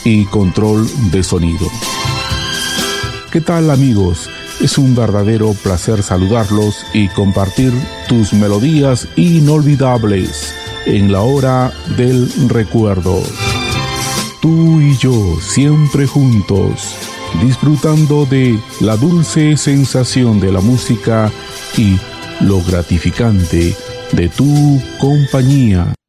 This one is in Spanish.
y control de sonido. ¿Qué tal, amigos? Es un verdadero placer saludarlos y compartir tus melodías inolvidables en la hora del recuerdo. Tú y yo siempre juntos, disfrutando de la dulce sensación de la música y lo gratificante de tu compañía.